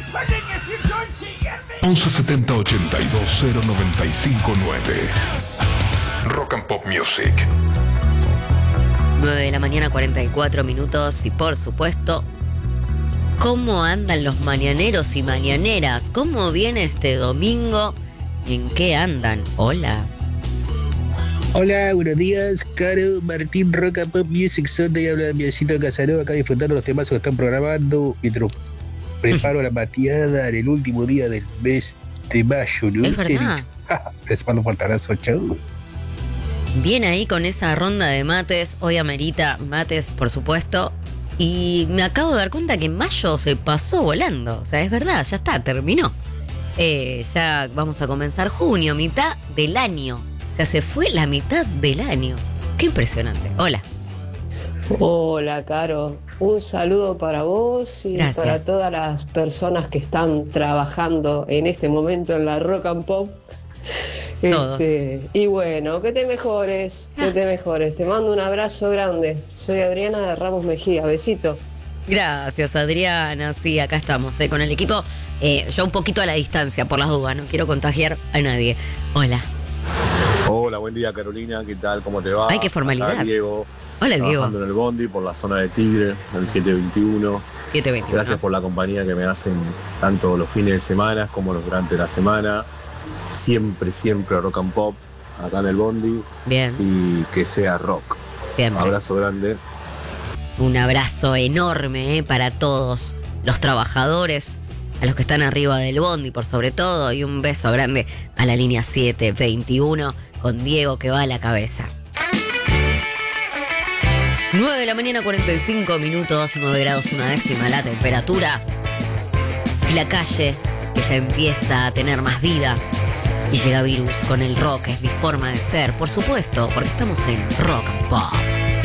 1170 82 0959. Rock and Pop Music. 9 de la mañana, 44 minutos. Y por supuesto, ¿cómo andan los mañaneros y mañaneras? ¿Cómo viene este domingo? ¿En qué andan? Hola. Hola, buenos días, Caro, Martín, Rock and Pop Music Sunday, habla de Miacito Casanova, acá disfrutando los temas que están programando mientras preparo la mateada en el último día del mes de mayo, ¿no? Es verdad. Les mando un fuerte abrazo, chau. Bien ahí con esa ronda de mates. Hoy amerita mates, por supuesto. Y me acabo de dar cuenta que mayo se pasó volando. O sea, es verdad, ya está, terminó. Ya vamos a comenzar junio, mitad del año. O sea, se fue la mitad del año. Qué impresionante. Hola. Hola, Caro. Un saludo para vos y Gracias. para todas las personas que están trabajando en este momento en la Rock and Pop. Todos. Y bueno, que te mejores, que te mejores. Te mando un abrazo grande. Soy Adriana de Ramos Mejía. Besito. Gracias, Adriana. Sí, acá estamos, con el equipo. Yo un poquito a la distancia, por las dudas. No quiero contagiar a nadie. Hola. Hola, buen día, Carolina. ¿Qué tal? ¿Cómo te va? Ay, qué formalidad. Acá Diego. Hola, Diego. Trabajando en el Bondi por la zona de Tigre, el 721. 721. Gracias por la compañía que me hacen tanto los fines de semana como los durante la semana. Siempre Rock and Pop acá en el Bondi. Bien. Y que sea rock. Siempre. Abrazo grande. Un abrazo enorme para todos los trabajadores, a los que están arriba del Bondi por sobre todo, y un beso grande a la línea 721 con Diego que va a la cabeza. 9 de la mañana, 45 minutos, 9 grados 1 la temperatura. Y la calle, que ya empieza a tener más vida. Y llega Virus con el rock, es mi forma de ser, por supuesto, porque estamos en Rock and Pop.